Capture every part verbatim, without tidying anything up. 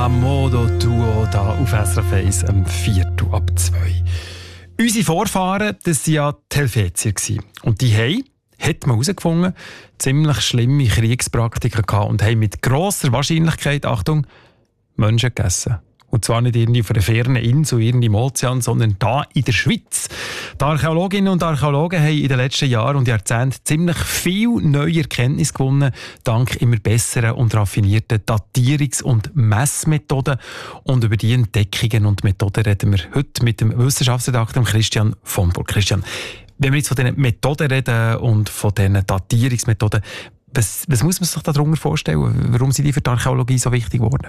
A Modo Tuo da auf S R F eins am Viertel ab zwei. Unsere Vorfahren, das waren ja die Helvetier. Und die haben, hat man herausgefunden, ziemlich schlimme Kriegspraktiken gehabt und haben mit grosser Wahrscheinlichkeit, Achtung, Menschen gegessen. Und zwar nicht irgendwie auf einer fernen Insel, irgendwie im Ozean, sondern da in der Schweiz. Die Archäologinnen und Archäologen haben in den letzten Jahren und Jahrzehnten ziemlich viel neue Erkenntnisse gewonnen, dank immer besseren und raffinierten Datierungs- und Messmethoden. Und über diese Entdeckungen und Methoden reden wir heute mit dem Wissenschaftsredakteur Christian von Burg. Christian, wenn wir jetzt von diesen Methoden reden und von diesen Datierungsmethoden, was, was muss man sich darunter vorstellen? Warum sind die für die Archäologie so wichtig geworden?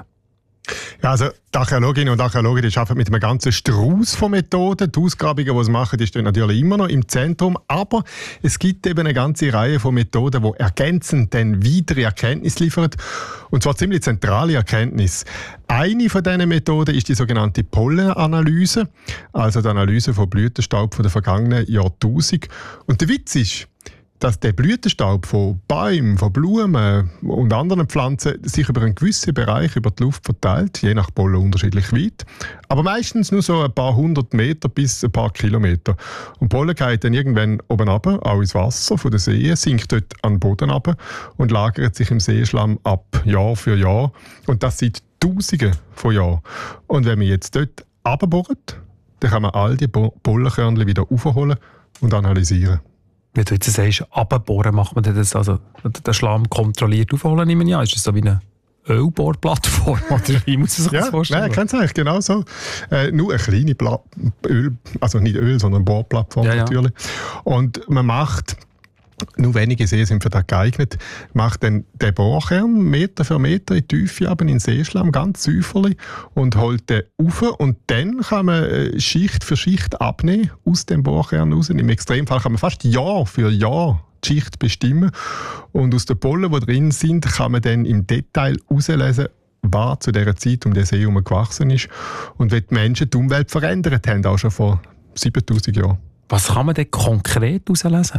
Ja, also die Archäologinnen und Archäologen die arbeiten mit einem ganzen Strauß von Methoden. Die Ausgrabungen, die sie machen, die stehen natürlich immer noch im Zentrum. Aber es gibt eben eine ganze Reihe von Methoden, die ergänzend dann weitere Erkenntnisse liefern. Und zwar ziemlich zentrale Erkenntnisse. Eine von diesen Methoden ist die sogenannte Pollenanalyse, also die Analyse von Blütenstaub von den vergangenen Jahrtausenden. Und der Witz ist, dass der Blütenstaub von Bäumen, von Blumen und anderen Pflanzen sich über einen gewissen Bereich über die Luft verteilt, je nach Pollen unterschiedlich weit, aber meistens nur so ein paar hundert Meter bis ein paar Kilometer. Und Pollen geht dann irgendwann oben runter, auch ins Wasser von den Seen, sinkt dort an den Boden runter und lagert sich im Seeschlamm ab, Jahr für Jahr. Und das seit Tausenden von Jahren. Und wenn man jetzt dort runterbohrt, dann kann man all die Pollenkörnchen wieder aufholen und analysieren. Wenn du jetzt sagst, abbohren, macht man das, also den Schlamm kontrolliert aufholen, nehme ich an? Ist das so wie eine Ölbohrplattform? Oder wie muss man sich ja, das vorstellen? Nein, ich kenne es eigentlich genau so. Äh, nur eine kleine Pla- Öl, also nicht Öl, sondern Bohrplattform ja, natürlich. Ja. Und man macht, nur wenige Seen sind für das geeignet, macht dann den Bohrkern Meter für Meter in die Tiefe in den Seeschlamm, ganz säuferlich, und holt den rauf. Und dann kann man Schicht für Schicht abnehmen aus dem Bohrkern raus. Im Extremfall kann man fast Jahr für Jahr die Schicht bestimmen. Und aus den Pollen, die drin sind, kann man dann im Detail herauslesen, was zu dieser Zeit um den See herum gewachsen ist. Und wie die Menschen die Umwelt verändert haben, auch schon vor siebentausend Jahren. Was kann man denn konkret herauslesen?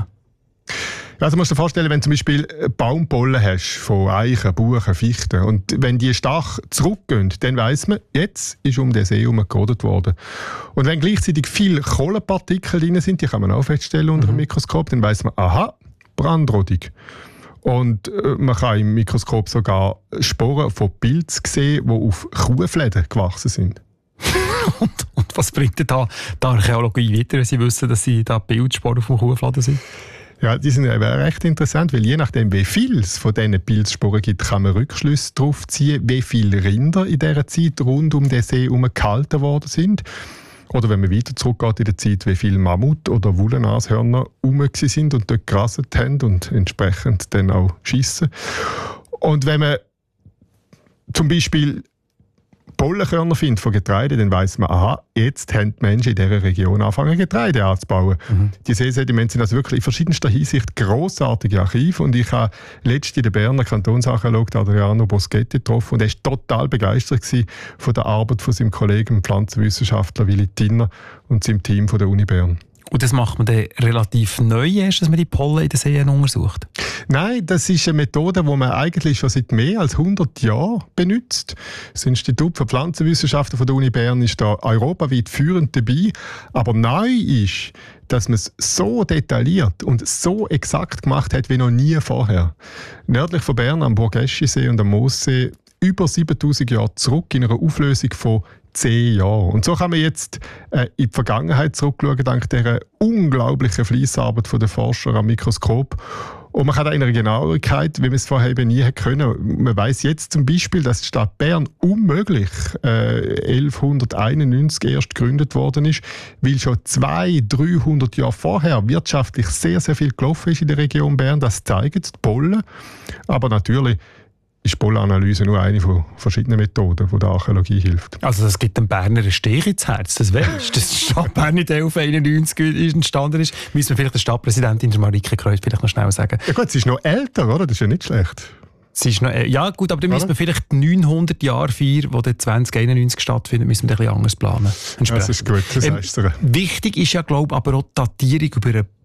Also musst du dir vorstellen, wenn du zum Beispiel Baumpollen hast von Eichen, Buchen, Fichten und wenn die stark zurückgehen, dann weiss man, jetzt ist um den See herum gerodet worden. Und wenn gleichzeitig viele Kohlenpartikel drin sind, die kann man auch feststellen unter dem Mikroskop, dann weiss man, aha, Brandrodung. Und äh, man kann im Mikroskop sogar Sporen von Pilzen sehen, die auf Kuhfläden gewachsen sind. und, und was bringt denn da die Archäologie weiter, wenn sie wissen, dass sie da Pilzsporen auf dem Kuhfladen sind? Ja, die sind eben recht interessant, weil je nachdem, wie viel es von diesen Pilzsporen gibt, kann man Rückschlüsse darauf ziehen, wie viele Rinder in dieser Zeit rund um den See herum gehalten worden sind. Oder wenn man weiter zurückgeht in der Zeit, wie viele Mammut- oder Wollnashörner rum sind und dort gerasselt haben und entsprechend dann auch schiessen. Und wenn man zum Beispiel Pollenkörner findet von Getreide, dann weiss man, aha, jetzt haben die Menschen in dieser Region angefangen, Getreide anzubauen. Mhm. Die Seesedimente sind also wirklich in verschiedenster Hinsicht grossartige Archive. Und ich habe letztens den Berner Kantonsarchäologen Adriano Boschetti getroffen und er war total begeistert von der Arbeit von seinem Kollegen, Pflanzenwissenschaftler Willi Tinner und seinem Team von der Uni Bern. Und das macht man dann relativ neu erst, dass man die Pollen in den Seen untersucht? Nein, das ist eine Methode, die man eigentlich schon seit mehr als hundert Jahren benutzt. Das Institut für Pflanzenwissenschaften von der Uni Bern ist da europaweit führend dabei. Aber neu ist, dass man es so detailliert und so exakt gemacht hat wie noch nie vorher. Nördlich von Bern am Burgeschisee und am Moossee über siebentausend Jahre zurück in einer Auflösung von zehn Jahren. Und so kann man jetzt äh, in die Vergangenheit zurückschauen, dank dieser unglaublichen Fleissarbeit der Forscher am Mikroskop. Und man kann da in einer Genauigkeit, wie man es vorher eben nie hätte können. Man weiss jetzt zum Beispiel, dass die Stadt Bern unmöglich äh, elfhunderteinundneunzig erst gegründet worden ist, weil schon zweihundert, dreihundert Jahre vorher wirtschaftlich sehr, sehr viel gelaufen ist in der Region Bern. Das zeigen die Pollen. Aber natürlich ist die Pollenanalyse nur eine von verschiedenen Methoden, die der Archäologie hilft. Also das gibt dem Berner einen Stich ins Herz, das weisst du. Dass die Stadt Bern nicht elfhunderteinundneunzig entstanden ist, müssen wir vielleicht der Stadtpräsidentin der Marike Kreuz vielleicht noch schnell sagen. Ja gut, sie ist noch älter, oder? Das ist ja nicht schlecht. Sie ist noch, ja gut, aber dann müssen wir vielleicht neunhundert Jahre feiern, die dann zwanzig einundneunzig stattfinden, müssen wir ein bisschen anders planen. Das ist gut, das ähm, heißt er. Wichtig ist ja, glaube ich, aber auch die Datierung über einen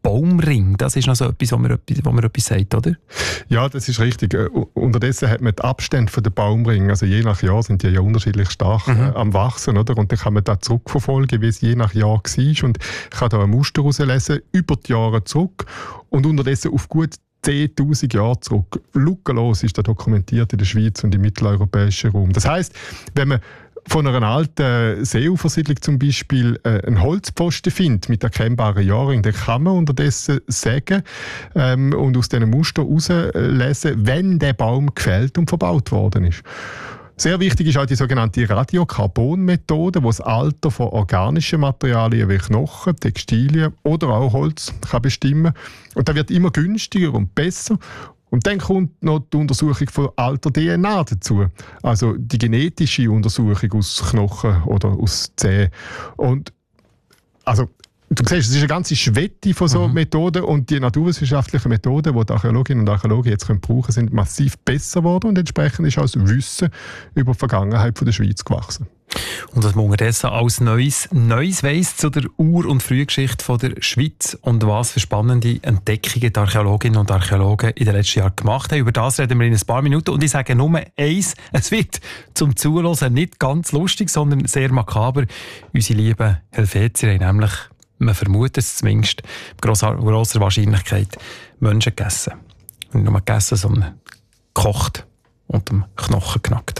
Baumring, das ist noch so etwas, wo man, wo man etwas sagt, oder? Ja, das ist richtig. Äh, unterdessen hat man die Abstände der Baumringe, also je nach Jahr sind die ja unterschiedlich stark mhm. äh, am Wachsen, oder? Und dann kann man da zurückverfolgen, wie es je nach Jahr war und kann da ein Muster herauslesen, über die Jahre zurück und unterdessen auf gut zehntausend Jahre zurück. Lückenlos ist da dokumentiert in der Schweiz und im mitteleuropäischen Raum. Das heisst, wenn man von einer alten Seeufersiedlung zum Beispiel äh, einen Holzpfosten findet mit erkennbaren Jahrringen, dann kann man unterdessen sagen ähm, und aus diesen Mustern herauslesen, wenn der Baum gefällt und verbaut worden ist. Sehr wichtig ist auch die sogenannte Radiokarbon-Methode, die das Alter von organischen Materialien wie Knochen, Textilien oder auch Holz kann bestimmen. Und das wird immer günstiger und besser. Und dann kommt noch die Untersuchung von alter D N A dazu. Also die genetische Untersuchung aus Knochen oder aus Zähnen. Und also, du siehst, es ist eine ganze Schwette von so mhm. Methoden und die naturwissenschaftlichen Methoden, die die Archäologinnen und Archäologen jetzt können brauchen können, sind massiv besser geworden und entsprechend ist auch das Wissen über die Vergangenheit von der Schweiz gewachsen. Und was man unterdessen als Neues, Neues weiss zu der Ur- und Frühgeschichte von der Schweiz und was für spannende Entdeckungen die Archäologinnen und Archäologen in den letzten Jahren gemacht haben. Über das reden wir in ein paar Minuten und ich sage nur eins, es wird zum Zuhören nicht ganz lustig, sondern sehr makaber. Unsere lieben Helvetier haben nämlich, man vermutet es zumindest, mit grosser, grosser Wahrscheinlichkeit Menschen gegessen. Nicht nur gegessen, sondern gekocht und dem Knochen genackt.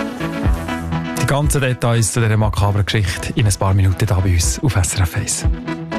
Die ganzen Details zu dieser makabren Geschichte in ein paar Minuten hier bei uns auf S R F eins.